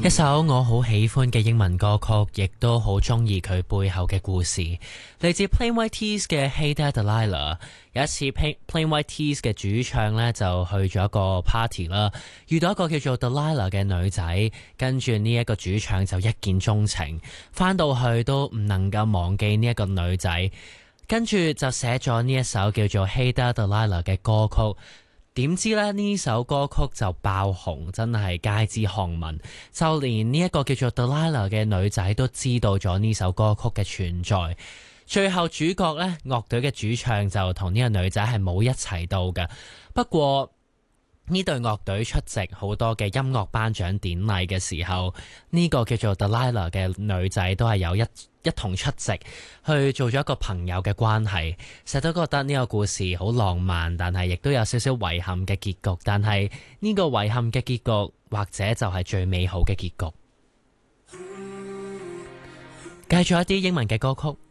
一首我好喜歡嘅英文歌曲，亦都好中意佢背後嘅故事，嚟自 Plain White T's 嘅 Hey There Delilah。有一次 Plain White T's 嘅主唱呢，就去咗一個 party 啦，遇到一個叫做 Delilah 嘅女仔，跟住呢一個主唱就一見鍾情，翻到去都唔能夠忘記呢一個女仔，跟住就寫咗呢一首叫做 Hey There Delilah 嘅歌曲。點知咧呢首歌曲就爆紅，真係街知巷聞，就連呢一個叫做 Delilah 嘅女仔都知道咗呢首歌曲嘅存在。最後主角呢，樂隊嘅主唱就同呢個女仔係冇一齊到嘅。不過呢隊樂隊出席好多嘅音樂頒獎典禮嘅時候，呢個叫做 Delilah 嘅女仔都係有一同出席，去做咗一個朋友嘅關係。成日都覺得呢個故事好浪漫，但係亦都有少少遺憾嘅結局。但係呢個遺憾嘅結局，或者就係最美好嘅結局。繼續一啲英文嘅歌曲。